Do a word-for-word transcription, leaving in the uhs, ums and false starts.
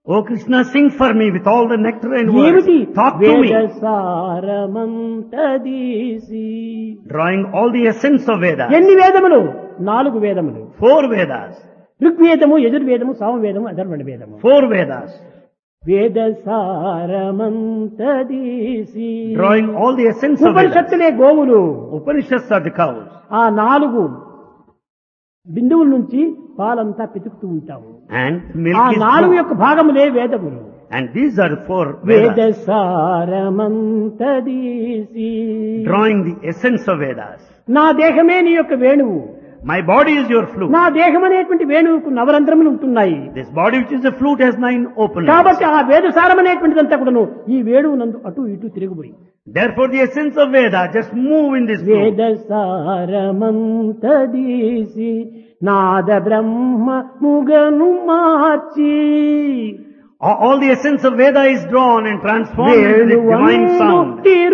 Oh Krishna, sing for me with all the nectar and words. ఏమిటి Talk to me. వేదసారమంతదీసి. Drawing all the essence of Vedas. ఎన్ని వేదములు? నాలుగు వేదములు. Four Vedas. ఋగ్వేదము, యజుర్వేదము, సామవేదము, అధర్వణ వేదము. Four Vedas. వేదసారమంతదీసి. Drawing all the essence of Vedas. ఉపనిషత్తులే గోవులు. Upanishads are the cows. ఆ నాలుగు బిందువుల నుంచి పాలంతా పితుకుతూ ఉంటాము. And ఆ milk is నాలుగు flowing. యొక్క భాగములే వేదములు. And these are the four Vedas. వేదసారమంతదీసి. Drawing the essence of Vedas. నా దేహమే నీ యొక్క వేణువు. My body is your flute. నా దేహం అనేటువంటి వేణువుకు నవరంధ్రములు ఉంటున్నాయి. This body which is a flute has nine openings. కాబట్టి ఆ వేదసారం అనేటువంటిదంతా కూడాను ఈ వేణువు నందు అటు ఇటు తిరుగుబోయి. Therefore the essence of Veda just move in this flute. వేదసారమంతదీసి Nada Brahma ముగను March. All all the essence of Veda is drawn and transformed into the divine sound.